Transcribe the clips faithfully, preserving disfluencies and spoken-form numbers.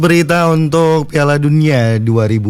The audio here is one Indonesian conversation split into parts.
Berita untuk Piala Dunia dua ribu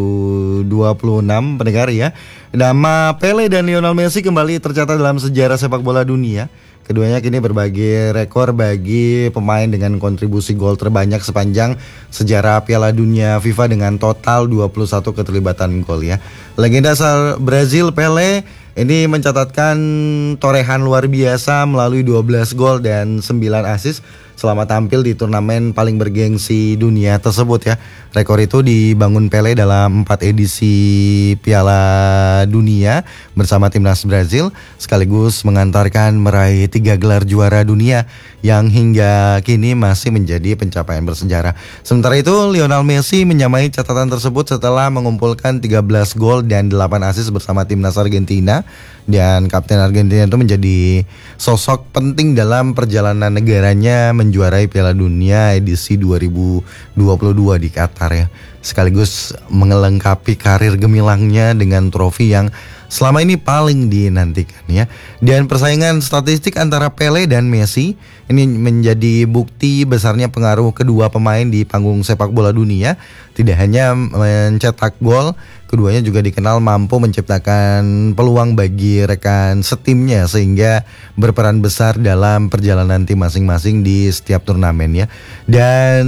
dua puluh enam pendengar ya. Nama Pele dan Lionel Messi kembali tercatat dalam sejarah sepak bola dunia. Keduanya kini berbagi rekor bagi pemain dengan kontribusi gol terbanyak sepanjang sejarah Piala Dunia FIFA dengan total dua puluh satu keterlibatan gol ya. Legenda asal Brazil Pele ini mencatatkan torehan luar biasa melalui dua belas gol dan sembilan assist selama tampil di turnamen paling bergengsi dunia tersebut ya. Rekor itu dibangun Pele dalam empat edisi Piala Dunia bersama timnas Brazil, sekaligus mengantarkan meraih tiga gelar juara dunia yang hingga kini masih menjadi pencapaian bersejarah. Sementara itu Lionel Messi menyamai catatan tersebut setelah mengumpulkan tiga belas gol dan delapan assist bersama timnas Argentina. Dan Kapten Argentina itu menjadi sosok penting dalam perjalanan negaranya menjuarai Piala Dunia edisi dua ribu dua puluh dua di Qatar ya. Sekaligus mengelengkapi karir gemilangnya dengan trofi yang selama ini paling dinantikan ya. Dan persaingan statistik antara Pele dan Messi ini menjadi bukti besarnya pengaruh kedua pemain di panggung sepak bola dunia. Tidak hanya mencetak gol, keduanya juga dikenal mampu menciptakan peluang bagi rekan setimnya sehingga berperan besar dalam perjalanan tim masing-masing di setiap turnamen ya. Dan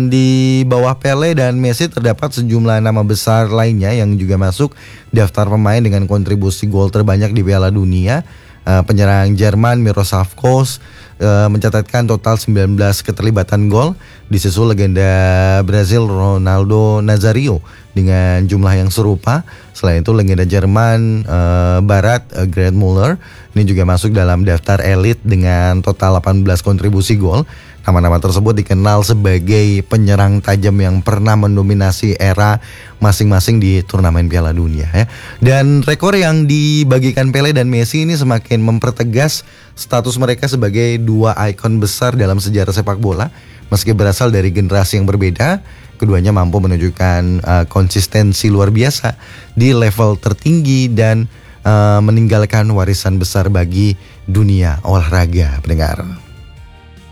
di bawah Pele dan Messi terdapat sejumlah nama besar lainnya yang juga masuk daftar pemain dengan kontribusi gol terbanyak di Piala Dunia. Uh, penyerang Jerman Miroslav Klose uh, mencatatkan total sembilan belas keterlibatan gol, disusul legenda Brazil Ronaldo Nazario dengan jumlah yang serupa. Selain itu legenda Jerman uh, Barat uh, Gerd Müller ini juga masuk dalam daftar elit dengan total delapan belas kontribusi gol. Nama-nama tersebut dikenal sebagai penyerang tajam yang pernah mendominasi era masing-masing di turnamen Piala Dunia ya. Dan rekor yang dibagikan Pele dan Messi ini semakin mempertegas status mereka sebagai dua ikon besar dalam sejarah sepak bola. Meski berasal dari generasi yang berbeda, keduanya mampu menunjukkan uh, konsistensi luar biasa di level tertinggi dan uh, meninggalkan warisan besar bagi dunia olahraga pendengar.